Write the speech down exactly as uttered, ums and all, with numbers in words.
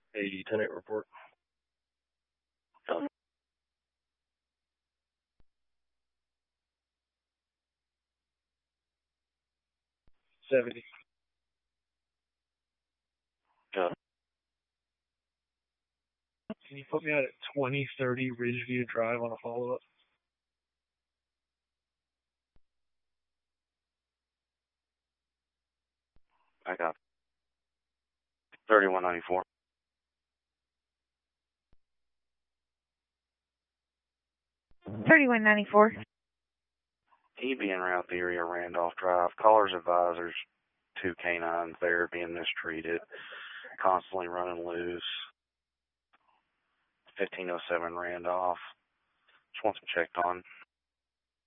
A tenant report. seventy. Got it. Can you put me out at twenty thirty Ridgeview Drive on a follow-up? I got thirty-one ninety-four. thirty-one ninety-four. He be en route the area Randolph Drive. Callers advisors, two canines there being mistreated, constantly running loose. fifteen oh seven Randolph. Just wants them checked on.